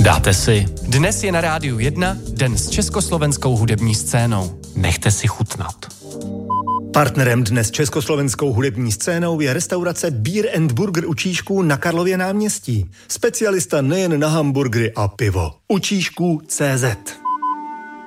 Dáte si. Dnes je na Rádiu 1 den s československou hudební scénou. Nechte si chutnat. Partnerem dnes československou hudební scénou je restaurace Beer and Burger u Čížků na Karlově náměstí. Specialista nejen na hamburgery a pivo. U Čížků CZ.